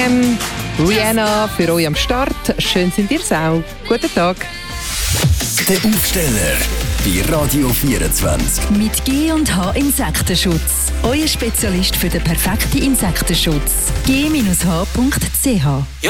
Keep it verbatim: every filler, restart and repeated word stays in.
M, Rihanna für euch am Start. Schön sind ihr auch. Guten Tag. Der Aufsteller bei Radio vierundzwanzig. Mit G und H Insektenschutz. Euer Spezialist für den perfekten Insektenschutz. G H punkt C H